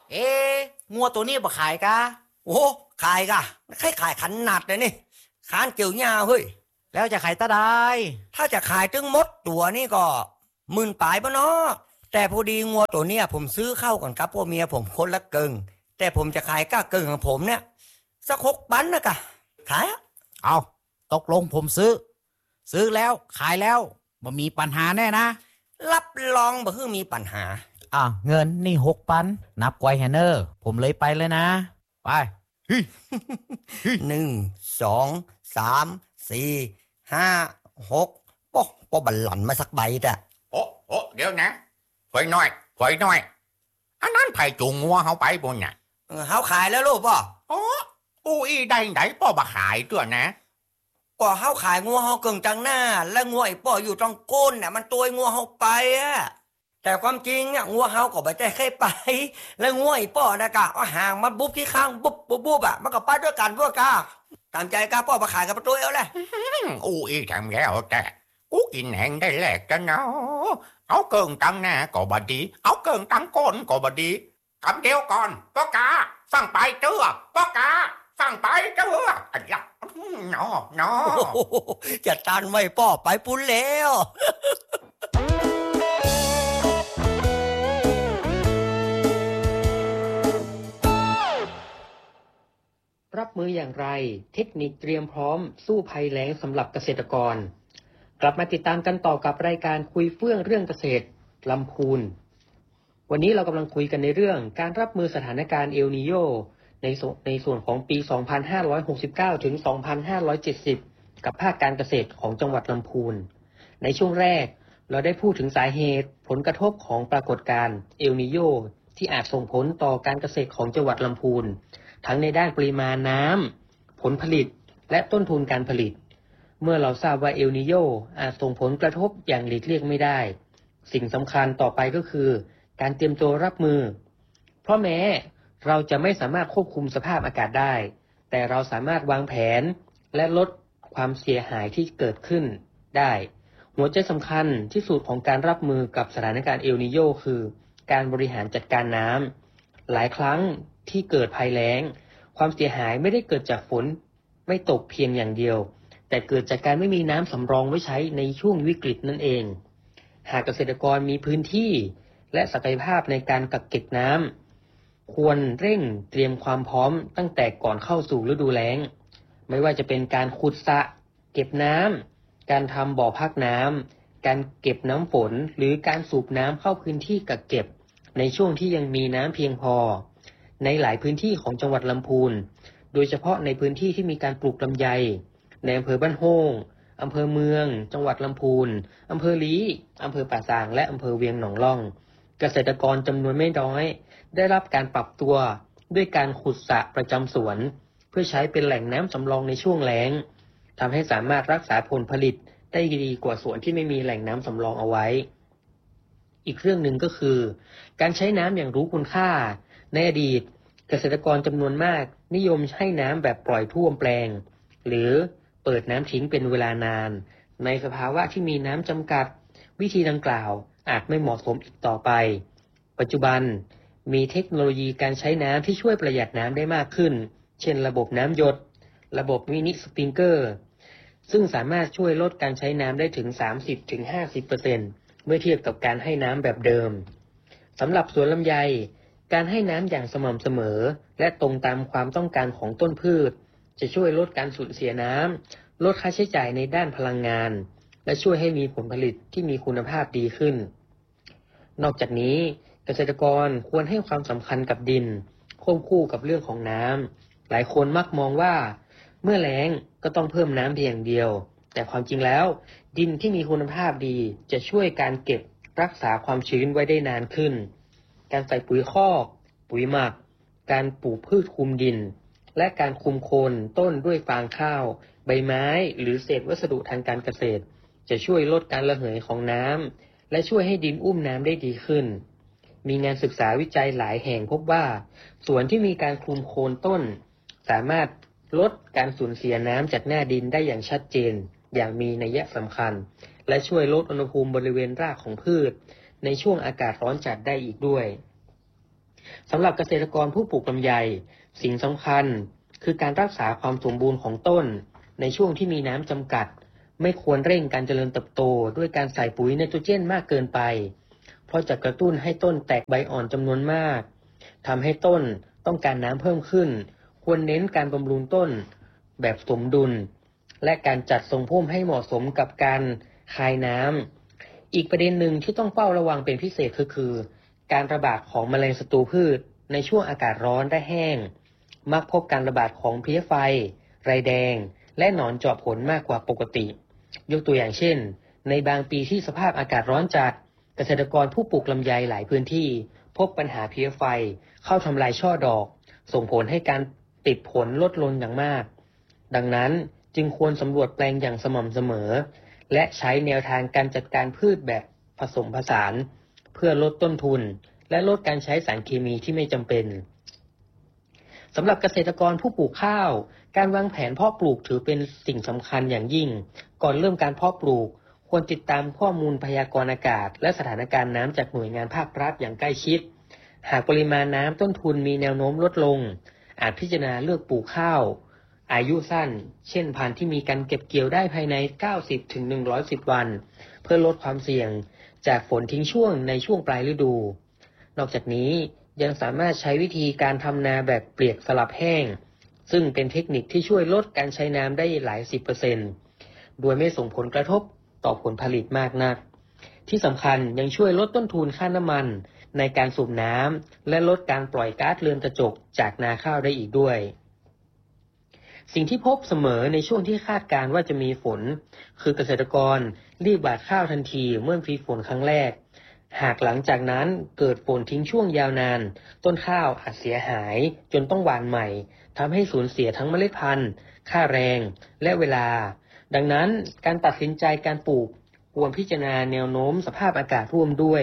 เอ๊ะงัวตัวนี้บ่ขายกะโอ้ขายกะใครขายขันหนัดเลยนี่ขานเกี่ยวหญ้าเฮ้ยแล้วจะขายตาได้ถ้าจะขายถึงมดตัวนี่ก็10,000ปลายปะเนาะแต่พอดีงัวตัวเนี้ยผมซื้อเข้าก่อนครับพ่อเมียผมคนละเกิงแต่ผมจะขายก้าเกิงของผมเนี่ยสัก6 ปันนะกะขายเอาตกลงผมซื้อแล้วขายแล้วบ่มีปัญหาแน่นะรับรองบ่คือมีปัญหาเงินนี่6,000นับไว้แฮเนอร์ผมเลยไปเลยนะไป 1 2 3 4 5 6ป้อบัลหล่อนมาสักใบจ้ะโอ้เดี๋ยวนะถอยหน่อยอันนั้นไผ่จูงงัวเขาไปบนน่ะเฮาขายแล้วลูกป่ออู้อีได้ไหนป้อบ่ขายตัวนะก็เฮาขายงัวเฮาเกิงจังหน้าและงัวไอ้ป้ออยู่ตรงก้นน่ะมันตัวงัวเฮาไปอ่ะแต่ความจริงอ่ะงัวเฮาก็บ่ได้แค่ไปแล้วงัวไอ้ป้อนะกะเอาหางมันบุบที่ข้างบุบอ่ะมันก็ไปด้วยกันพวกกะตามใจกะป้อบ่ขายกับตัวเอาแหละอู้อีทำแล้วแต่กูกินแหงได้แลกกันเนาะเอาเกิงตังหน้าก็บ่ดีเอาเกิงตังก้นก็บ่ดีคำเดียวก่อนป้อกาฟังไปเจ้อป้อกาฟังไปเจ้ออันยักเนาะจะตันไว้ป้อไปปุ้นแล้วรับมืออย่างไรเทคนิคเตรียมพร้อมสู้ภัยแล้งสำหรับเกษตรกรกลับมาติดตามกันต่อกับรายการคุยเฟื่องเรื่องเกษตรลำพูนวันนี้เรากำลังคุยกันในเรื่องการรับมือสถานการณ์เอลนีโญในส่วนของปี 2569 ถึง 2570 กับภาคการเกษตรของจังหวัดลำพูนในช่วงแรกเราได้พูดถึงสาเหตุผลกระทบของปรากฏการณ์เอลนีโญที่อาจส่งผลต่อการเกษตรของจังหวัดลำพูนทั้งในด้านปริมาณน้ำผลผลิตและต้นทุนการผลิตเมื่อเราทราบว่าเอลนีโญอาจส่งผลกระทบอย่างหลีกเลี่ยงไม่ได้สิ่งสำคัญต่อไปก็คือการเตรียมตัวรับมือเพราะแม้เราจะไม่สามารถควบคุมสภาพอากาศได้แต่เราสามารถวางแผนและลดความเสียหายที่เกิดขึ้นได้หัวใจสำคัญที่สุดของการรับมือกับสถานการณ์เอลนีโญคือการบริหารจัดการน้ำหลายครั้งที่เกิดภัยแล้งความเสียหายไม่ได้เกิดจากฝนไม่ตกเพียงอย่างเดียวแต่เกิดจากการไม่มีน้ำสำรองไว้ใช้ในช่วงวิกฤตนั่นเองหากเกษตรกรมีพื้นที่และศักยภาพในการกักเก็บน้ำควรเร่งเตรียมความพร้อมตั้งแต่ก่อนเข้าสู่ฤดูแล้งไม่ว่าจะเป็นการขุดสระเก็บน้ำการทำบ่อพักน้ำการเก็บน้ำฝนหรือการสูบน้ำเข้าพื้นที่กักเก็บในช่วงที่ยังมีน้ำเพียงพอในหลายพื้นที่ของจังหวัดลำพูนโดยเฉพาะในพื้นที่ที่มีการปลูกลำไยในอำเภอบ้านโฮงอำเภอเมืองจังหวัดลำพูนอำเภอลี้อำเภอป่าซางและอำเภอเวียงหนองล่องเกษตรกรจำนวนไม่น้อยได้รับการปรับตัวด้วยการขุดสระประจำสวนเพื่อใช้เป็นแหล่งน้ำสำรองในช่วงแล้งทำให้สามารถรักษาผลผลิตได้ดีกว่าสวนที่ไม่มีแหล่งน้ำสำรองเอาไว้อีกเรื่องหนึ่งก็คือการใช้น้ำอย่างรู้คุณค่าในอดีตเกษตรกรจำนวนมากนิยมให้น้ำแบบปล่อยท่วมแปลงหรือเปิดน้ำทิ้งเป็นเวลานานในสภาวะที่มีน้ำจำกัดวิธีดังกล่าวอาจไม่เหมาะสมอีกต่อไปปัจจุบันมีเทคโนโลยีการใช้น้ำที่ช่วยประหยัดน้ำได้มากขึ้นเช่นระบบน้ำหยดระบบมินิสปริงเกอร์ซึ่งสามารถช่วยลดการใช้น้ำได้ถึง 30-50% เมื่อเทียบกับการให้น้ำแบบเดิมสำหรับสวนลำไยการให้น้ำอย่างสม่ำเสมอและตรงตามความต้องการของต้นพืชจะช่วยลดการสูญเสียน้ำลดค่าใช้จ่ายในด้านพลังงานและช่วยให้มีผลผลิตที่มีคุณภาพดีขึ้นนอกจากนี้เกษตรกรควรให้ความสำคัญกับดินควบคู่กับเรื่องของน้ำหลายคนมักมองว่าเมื่อแล้งก็ต้องเพิ่มน้ำเพียงเดียวแต่ความจริงแล้วดินที่มีคุณภาพดีจะช่วยการเก็บรักษาความชื้นไว้ได้นานขึ้นการใส่ปุ๋ยคอกปุ๋ยหมักการปลูกพืชคลุมดินและการคลุมโคนต้นด้วยฟางข้าวใบไม้หรือเศษวัสดุทางการเกษตรจะช่วยลดการระเหยของน้ำและช่วยให้ดินอุ้มน้ำได้ดีขึ้นมีงานศึกษาวิจัยหลายแห่งพบว่าสวนที่มีการคลุมโคนต้นสามารถลดการสูญเสียน้ำจากหน้าดินได้อย่างชัดเจนอย่างมีนัยสำคัญและช่วยลดอุณหภูมิบริเวณรากของพืชในช่วงอากาศร้อนจัดได้อีกด้วยสำหรับเกษตรกรผู้ปลูกลำไยสิ่งสำคัญคือการรักษาความสมบูรณ์ของต้นในช่วงที่มีน้ำจำกัดไม่ควรเร่งการเจริญเติบโตด้วยการใส่ปุ๋ยไนโตรเจนมากเกินไปเพราะจะกระตุ้นให้ต้นแตกใบอ่อนจำนวนมากทำให้ต้นต้องการน้ำเพิ่มขึ้นควรเน้นการบำรุงต้นแบบสมดุลและการจัดทรงพุ่มให้เหมาะสมกับการคายน้ำอีกประเด็นหนึ่งที่ต้องเฝ้าระวังเป็นพิเศษคือการระบาดของแมลงศัตรูพืชในช่วงอากาศร้อนและแห้งมักพบการระบาดของเพลี้ยไฟไรแดงและหนอนเจาะผลมากกว่าปกติยกตัวอย่างเช่นในบางปีที่สภาพอากาศร้อนจัดเกษตรกรผู้ปลูกลำไยหลายพื้นที่พบปัญหาเพลี้ยไฟเข้าทำลายช่อดอกส่งผลให้การติดผลลดลงอย่างมากดังนั้นจึงควรสำรวจแปลงอย่างสม่ำเสมอและใช้แนวทางการจัดการพืชแบบผสมผสานเพื่อลดต้นทุนและลดการใช้สารเคมีที่ไม่จำเป็นสำหรับเกษตรกรผู้ปลูกข้าวการวางแผนเพาะปลูกถือเป็นสิ่งสำคัญอย่างยิ่งก่อนเริ่มการเพาะปลูกควรติดตามข้อมูลพยากรณ์อากาศและสถานการณ์น้ำจากหน่วยงานภาครัฐอย่างใกล้ชิดหากปริมาณน้ำต้นทุนมีแนวโน้มลดลงอาจพิจารณาเลือกปลูกข้าวอายุสั้นเช่นพันธุ์ที่มีการเก็บเกี่ยวได้ภายใน 90-110 วันเพื่อลดความเสี่ยงจากฝนทิ้งช่วงในช่วงปลายฤดูนอกจากนี้ยังสามารถใช้วิธีการทำนาแบบเปียกสลับแห้งซึ่งเป็นเทคนิคที่ช่วยลดการใช้น้ำได้หลาย10%โดยไม่ส่งผลกระทบต่อผลผลิตมากนักที่สำคัญยังช่วยลดต้นทุนค่าน้ำมันในการสูบน้ำและลดการปล่อยก๊าซเรือนกระจกจากนาข้าวได้อีกด้วยสิ่งที่พบเสมอในช่วงที่คาดการณ์ว่าจะมีฝนคือเกษตรกรรีบหว่านข้าวทันทีเมื่อมีฝนครั้งแรกหากหลังจากนั้นเกิดฝนทิ้งช่วงยาวนานต้นข้าวอาจเสียหายจนต้องหว่านใหม่ทำให้สูญเสียทั้งเมล็ดพันธุ์ค่าแรงและเวลาดังนั้นการตัดสินใจการปลูกควรพิจารณาแนวโน้มสภาพอากาศร่วมด้วย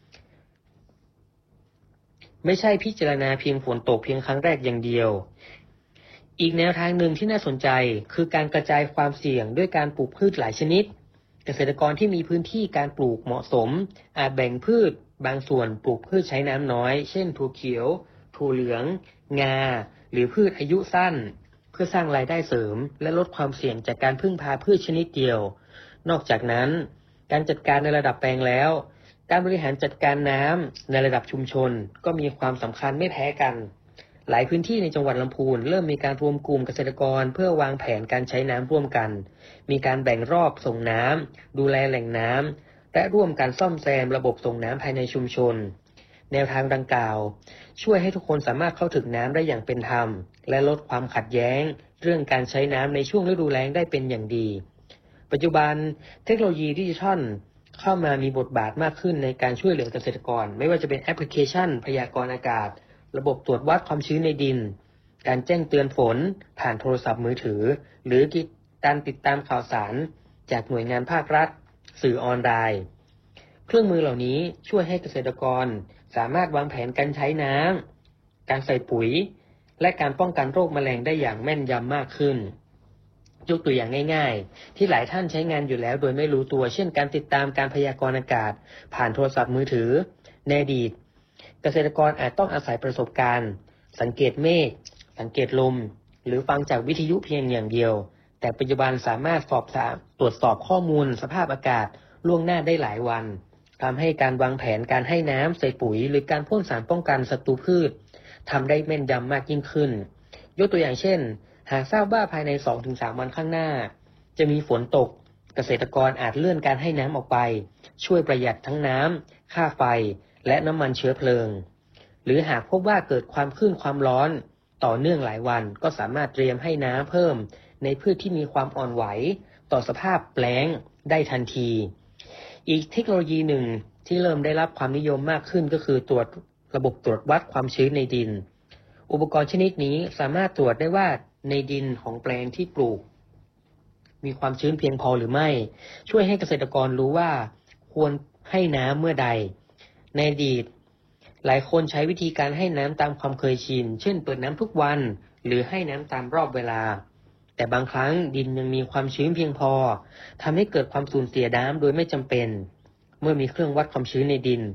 ไม่ใช่พิจารณาเพียงฝนตกเพียงครั้งแรกอย่างเดียวอีกแนวทางหนึ่งที่น่าสนใจคือการกระจายความเสี่ยงด้วยการปลูกพืชหลายชนิดเกษตรกรที่มีพื้นที่การปลูกเหมาะสมอาจแบ่งพืชบางส่วนปลูกพืชใช้น้ำน้อยเช่นถั่วเขียวถั่วเหลืองงาหรือพืชอายุสั้นเพื่อสร้างรายได้เสริมและลดความเสี่ยงจากการพึ่งพาพืชชนิดเดียวนอกจากนั้นการจัดการในระดับแปลงแล้วการบริหารจัดการน้ำในระดับชุมชนก็มีความสำคัญไม่แพ้กันหลายพื้นที่ในจังหวัดลำพูนเริ่มมีการรวมกลุ่มเกษตรกรเพื่อวางแผนการใช้น้ำร่วมกันมีการแบ่งรอบส่งน้ำดูแลแหล่งน้ำและร่วมกันซ่อมแซมระบบส่งน้ำภายในชุมชนแนวทางดังกล่าวช่วยให้ทุกคนสามารถเข้าถึงน้ำได้อย่างเป็นธรรมและลดความขัดแย้งเรื่องการใช้น้ำในช่วงฤดูแล้งได้เป็นอย่างดีปัจจุบันเทคโนโลยีดิจิทัลเข้ามามีบทบาทมากขึ้นในการช่วยเหลือเกษตรกรไม่ว่าจะเป็นแอปพลิเคชันพยากรณ์อากาศระบบตรวจวัดความชื้นในดินการแจ้งเตือนฝนผ่านโทรศัพท์มือถือหรือการติดตามข่าวสารจากหน่วยงานภาครัฐสื่อออนไลน์เครื่องมือเหล่านี้ช่วยให้เกษตรกรสามารถวางแผนการใช้น้ำการใส่ปุ๋ยและการป้องกันโรคแมลงได้อย่างแม่นยำมากขึ้นยกตัวอย่างง่ายๆที่หลายท่านใช้งานอยู่แล้วโดยไม่รู้ตัวเช่นการติดตามการพยากรณ์อากาศผ่านโทรศัพท์มือถือในอดีตเกษตรกรอาจต้องอาศัยประสบการณ์สังเกตเมฆสังเกตลมหรือฟังจากวิทยุเพียงอย่างเดียวแต่ปัจจุบันสามารถตรวจสอบข้อมูลสภาพอากาศล่วงหน้าได้หลายวันทำให้การวางแผนการให้น้ำใส่ปุ๋ยหรือการพ่นสารป้องกันศัตรูพืชทำได้แม่นยำมากยิ่งขึ้นยกตัวอย่างเช่นหากทราบว่าภายใน 2-3 วันข้างหน้าจะมีฝนตกเกษตรกรอาจเลื่อนการให้น้ำออกไปช่วยประหยัดทั้งน้ำค่าไฟและน้ำมันเชื้อเพลิงหรือหากพบว่าเกิดความคลื่นความร้อนต่อเนื่องหลายวันก็สามารถเตรียมให้น้ำเพิ่มในพืชที่มีความอ่อนไหวต่อสภาพแล้งได้ทันทีอีกเทคโนโลยีหนึ่งที่เริ่มได้รับความนิยมมากขึ้นก็คือระบบตรวจวัดความชื้นในดินอุปกรณ์ชนิดนี้สามารถตรวจได้ว่าในดินของแปลงที่ปลูกมีความชื้นเพียงพอหรือไม่ช่วยให้เกษตรกรรู้ว่าควรให้น้ำเมื่อใดในอดีตหลายคนใช้วิธีการให้น้ำตามความเคยชินเช่นเปิดน้ำทุกวันหรือให้น้ำตามรอบเวลาแต่บางครั้งดินยังมีความชื้นเพียงพอทำให้เกิดความสูญเสียน้ำโดยไม่จำเป็นเมื่อมีเครื่องวัดความชื้นในดิน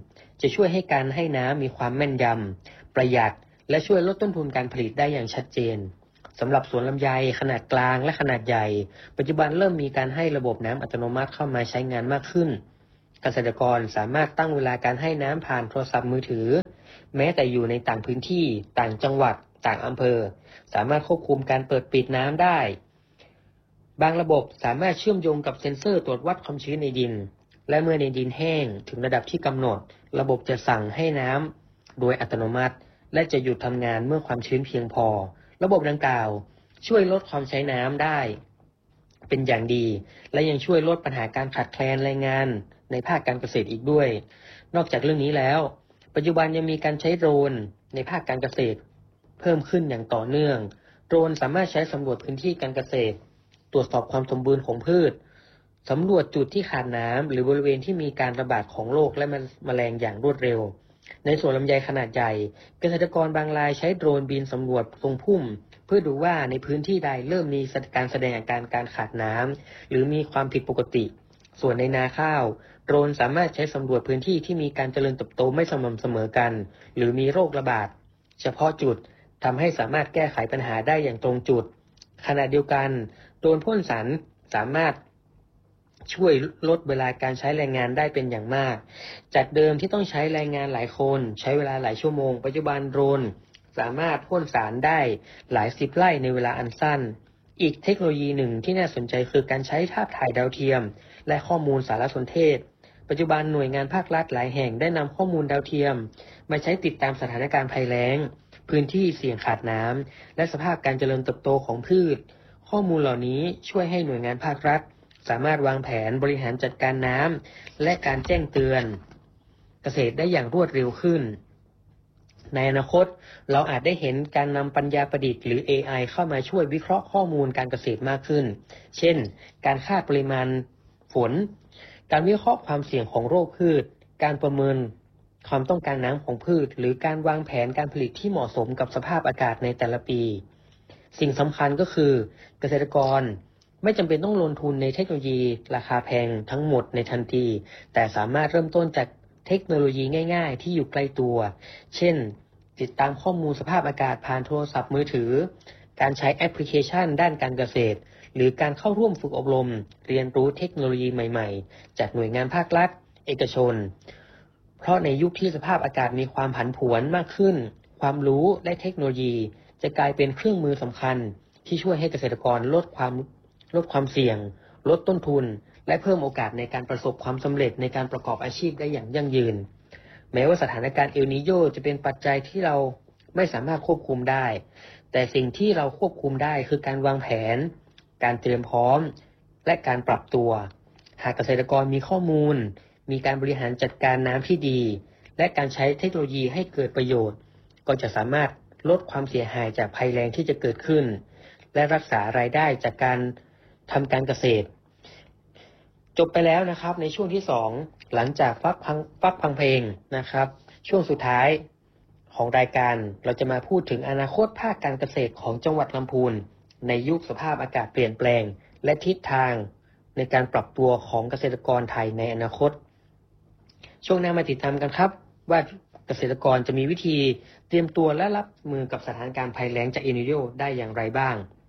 จะช่วยให้การให้น้ำมีความแม่นยำประหยัดและช่วยลดต้นทุนการผลิตได้อย่างชัดเจนสำหรับสวนลำไยขนาดกลางและขนาดใหญ่ปัจจุบันเริ่มมีการให้ระบบน้ำอัตโนมัติเข้ามาใช้งานมากขึ้นเกษตรกรสามารถตั้งเวลาการให้น้ำผ่านโทรศัพท์มือถือแม้แต่อยู่ในต่างพื้นที่ต่างจังหวัดต่างอำเภอสามารถควบคุมการเปิดปิดน้ำได้บางระบบสามารถเชื่อมโยงกับเซ็นเซอร์ตรวจวัดความชื้นในดินและเมื่อในดินแห้งถึงระดับที่กำหนดระบบจะสั่งให้น้ำโดยอัตโนมัติและจะหยุดทำงานเมื่อความชื้นเพียงพอระบบดังกล่าวช่วยลดความใช้น้ำได้เป็นอย่างดีและยังช่วยลดปัญหาการขาดแคลนแรงงานในภาคการเกษตรอีกด้วยนอกจากเรื่องนี้แล้วปัจจุบันยังมีการใช้โดรนในภาคการเกษตรเพิ่มขึ้นอย่างต่อเนื่องโดรนสามารถใช้สำรวจพื้นที่การเกษตรตรวจสอบความสมบูรณ์ของพืชสำรวจจุดที่ขาดน้ำหรือบริเวณที่มีการระบาดของโรคและแมลงอย่างรวดเร็วในสวนลำไยขนาดใหญ่เกษตรกรบางรายใช้โดรนบินสำรวจตรงพุ่มเพื่อดูว่าในพื้นที่ใดเริ่มมีการแสดงอาการการขาดน้ำหรือมีความผิดปกติส่วนในนาข้าวโดรนสามารถใช้สำรวจพื้นที่ที่มีการเจริญเติบโตไม่สม่ำเสมอกันหรือมีโรคระบาดเฉพาะจุดทำให้สามารถแก้ไขปัญหาได้อย่างตรงจุดขณะเดียวกันโดรนพ่นสารสามารถช่วยลดเวลาการใช้แรงงานได้เป็นอย่างมากจากเดิมที่ต้องใช้แรงงานหลายคนใช้เวลาหลายชั่วโมงปัจจุบันโดรนสามารถพ่นสารได้หลาย10 ไร่ในเวลาอันสั้นอีกเทคโนโลยีหนึ่งที่น่าสนใจคือการใช้ภาพถ่ายดาวเทียมและข้อมูลสารสนเทศปัจจุบันหน่วยงานภาครัฐหลายแห่งได้นำข้อมูลดาวเทียมมาใช้ติดตามสถานการณ์ภัยแล้งพื้นที่เสี่ยงขาดน้ำและสภาพการเจริญเติบโตของพืชข้อมูลเหล่านี้ช่วยให้หน่วยงานภาครัฐสามารถวางแผนบริหารจัดการน้ำและการแจ้งเตือนเกษตรได้อย่างรวดเร็วขึ้นในอนาคตเราอาจได้เห็นการนำปัญญาประดิษฐ์หรือ AI เข้ามาช่วยวิเคราะห์ข้อมูลการเกษตรมากขึ้นเช่นการคาดปริมาณฝนการวิเคราะห์ความเสี่ยงของโรคพืชการประเมินความต้องการน้ำของพืชหรือการวางแผนการผลิตที่เหมาะสมกับสภาพอากาศในแต่ละปีสิ่งสำคัญก็คือเกษตรกรไม่จำเป็นต้องลงทุนในเทคโนโลยีราคาแพงทั้งหมดในทันทีแต่สามารถเริ่มต้นจากเทคโนโลยีง่ายๆที่อยู่ใกล้ตัวเช่นติดตามข้อมูลสภาพอากาศผ่านโทรศัพท์มือถือการใช้แอปพลิเคชันด้านการเกษตรหรือการเข้าร่วมฝึกอบรมเรียนรู้เทคโนโลยีใหม่ๆจากหน่วยงานภาครัฐเอกชนเพราะในยุคที่สภาพอากาศมีความผันผวนมากขึ้นความรู้และเทคโนโลยีจะกลายเป็นเครื่องมือสำคัญที่ช่วยให้เกษตรกรลดความเสี่ยงลดต้นทุนและเพิ่มโอกาสในการประสบความสำเร็จในการประกอบอาชีพได้อย่างยั่งยืนแม้ว่าสถานการณ์เอลนีโญจะเป็นปัจจัยที่เราไม่สามารถควบคุมได้แต่สิ่งที่เราควบคุมได้คือการวางแผนการเตรียมพร้อมและการปรับตัวหากเกษตรกรมีข้อมูลมีการบริหารจัดการน้ำที่ดีและการใช้เทคโนโลยีให้เกิดประโยชน์ก็จะสามารถลดความเสียหายจากภัยแล้งที่จะเกิดขึ้นและรักษารายได้จากการทำการเกษตรจบไปแล้วนะครับในช่วงที่2หลังจากฟักฟังเพลงนะครับช่วงสุดท้ายของรายการเราจะมาพูดถึงอนาคตภาคการเกษตรของจังหวัดลำพูนในยุคสภาพอากาศเปลี่ยนแปลงและทิศทางในการปรับตัวของเกษตรกรไทยในอนาคตช่วงหน้ามาติดตามกันครับว่าเกษตรกรจะมีวิธีเตรียมตัวและรับมือกับสถานการณ์ภัยแล้งจากเอลนีโญได้อย่างไรบ้าง